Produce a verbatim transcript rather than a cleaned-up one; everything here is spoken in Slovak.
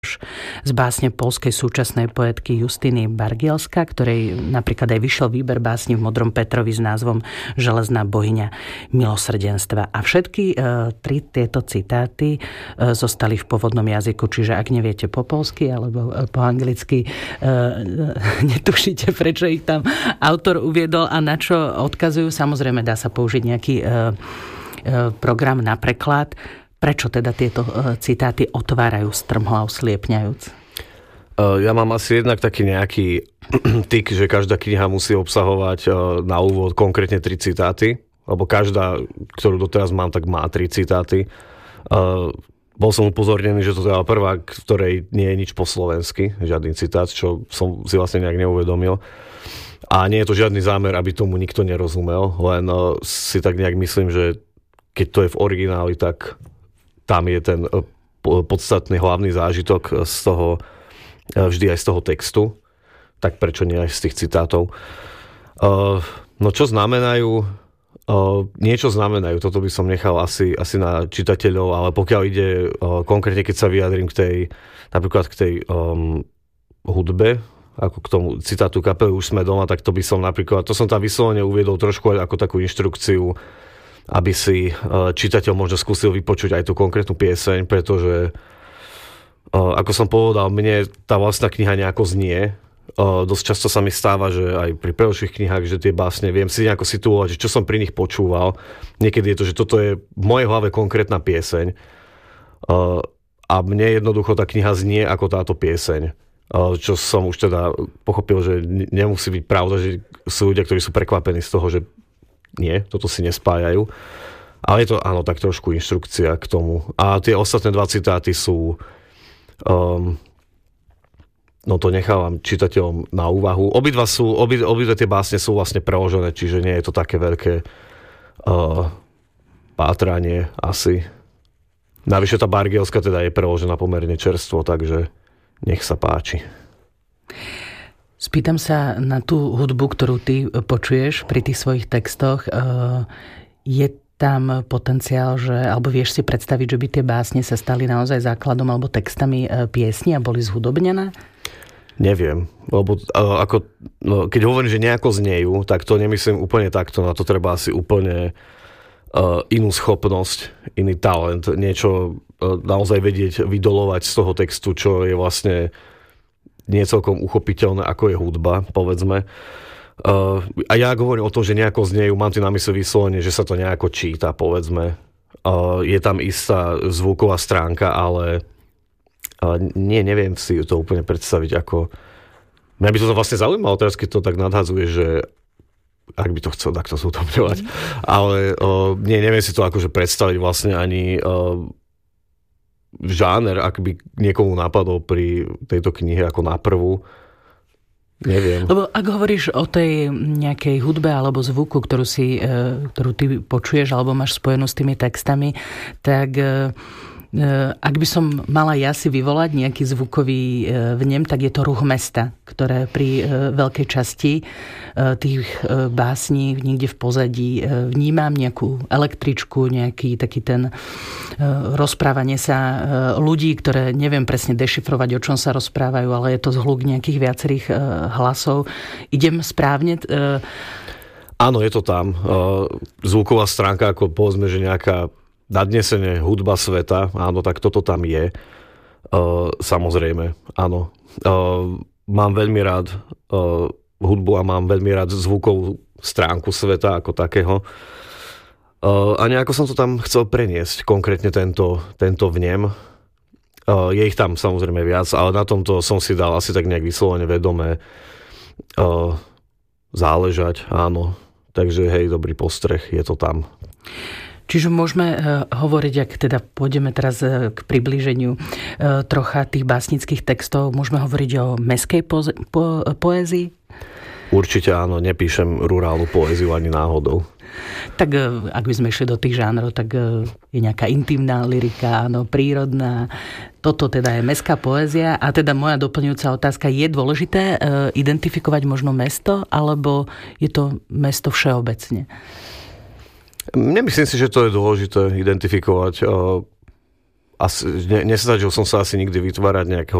z básne poľskej súčasnej poetky Justyny Bargielska, ktorej napríklad aj vyšiel výber básni v Modrom Petrovi s názvom Železná bohyňa milosrdenstva. A všetky e, tri tieto citáty e, zostali v pôvodnom jazyku, čiže ak neviete po poľsky alebo e, po anglicky, e, netušíte, prečo ich tam autor uviedol a na čo odkazujú. Samozrejme, dá sa použiť nejaký e, e, program na preklad. Prečo teda tieto citáty otvárajú strmho a usliepňajúc? Ja mám asi jednak taký nejaký tik, že každá kniha musí obsahovať na úvod konkrétne tri citáty, lebo každá, ktorú doteraz mám, tak má tri citáty. Bol som upozornený, že to je prvá, ktorej nie je nič po slovensky, žiadny citát, čo som si vlastne nejak neuvedomil. A nie je to žiadny zámer, aby tomu nikto nerozumel, len si tak nejak myslím, že keď to je v origináli, tak tam je ten podstatný hlavný zážitok z toho, vždy aj z toho textu, tak prečo nie aj z tých citátov. No čo znamenajú? Niečo znamenajú, toto by som nechal asi, asi na čitateľov, ale pokiaľ ide konkrétne, keď sa vyjadrím k tej, napríklad k tej um, hudbe, ako k tomu citátu kapely Už sme doma, tak to by som napríklad, to som tam vyslovene uviedol trošku ako takú inštrukciu, aby si čitateľ možno skúsil vypočuť aj tú konkrétnu pieseň, pretože ako som povedal, mne tá vlastná kniha nejako znie. Dosť často sa mi stáva, že aj pri predošlých knihách, že tie básne viem si nejako situovať, že čo som pri nich počúval. Niekedy je to, že toto je v mojej hlave konkrétna pieseň a mne jednoducho tá kniha znie ako táto pieseň. Čo som už teda pochopil, že nemusí byť pravda, že sú ľudia, ktorí sú prekvapení z toho, že nie, toto si nespájajú. Ale je to, áno, tak trošku inštrukcia k tomu. A tie ostatné dva citáty sú um, no to nechávam čitateľom na úvahu. Obidva sú, obi, obidve tie básne sú vlastne preložené, čiže nie je to také veľké uh, pátranie asi. Navyše tá Bargielska teda je preložená pomerne čerstvo, takže nech sa páči. Spýtam sa na tú hudbu, ktorú ty počuješ pri tých svojich textoch. Je tam potenciál, že, alebo vieš si predstaviť, že by tie básne sa stali naozaj základom alebo textami piesni a boli zhudobnené? Neviem, lebo ako, no, keď hovorím, že nejako znejú, tak to nemyslím úplne takto. Na to treba asi úplne uh, inú schopnosť, iný talent, niečo uh, naozaj vedieť vydolovať z toho textu, čo je vlastne nie celkom uchopiteľné, ako je hudba, povedzme. Uh, a ja hovorím o tom, že nejako znejú, mám tým na mysle vyslovene, že sa to nejako číta, povedzme. Uh, je tam istá zvuková stránka, ale uh, nie, neviem si to úplne predstaviť, ako... Mňa by to vlastne zaujímalo, teraz keď to tak nadhadzuje, že ak by to chcel takto zútobňovať, mm. ale uh, nie, neviem si to akože predstaviť vlastne ani... Uh, žáner, ak by niekomu napadol pri tejto knihe ako na prvú. Neviem. Lebo ak hovoríš o tej nejakej hudbe alebo zvuku, ktorú, si, ktorú ty počuješ alebo máš spojenú s tými textami, tak ak by som mala ja si vyvolať nejaký zvukový vnem, tak je to ruch mesta, ktoré pri veľkej časti tých básní niekde v pozadí vnímam nejakú električku, nejaký taký ten rozprávanie sa ľudí, ktoré neviem presne dešifrovať, o čom sa rozprávajú, ale je to zhluk nejakých viacerých hlasov. Idem správne? Áno, je to tam. Zvuková stránka, ako povedzme, že nejaká nadnesenie hudba sveta, áno, tak toto tam je. Uh, samozrejme, áno. Uh, mám veľmi rád uh, hudbu a mám veľmi rád zvukovú stránku sveta ako takého. Uh, a nejako som to tam chcel preniesť, konkrétne tento, tento vnem. Uh, je ich tam samozrejme viac, ale na tomto som si dal asi tak nejak vyslovene vedomé uh, záležať, áno. Takže hej, dobrý postreh, je to tam. Čiže môžeme hovoriť, ak teda pôjdeme teraz k priblíženiu trocha tých básnických textov, môžeme hovoriť o mestskej po- po- poézii? Určite áno, nepíšem rurálnu poéziu ani náhodou. Tak ak by sme išli do tých žánrov, tak je nejaká intimná lyrika, áno, prírodná. Toto teda je mestská poézia. A teda moja doplňujúca otázka, je dôležité identifikovať možno mesto, alebo je to mesto všeobecne? Nemyslím si, že to je dôležité identifikovať. asi, ne, nesnažil som sa asi nikdy vytvárať nejakého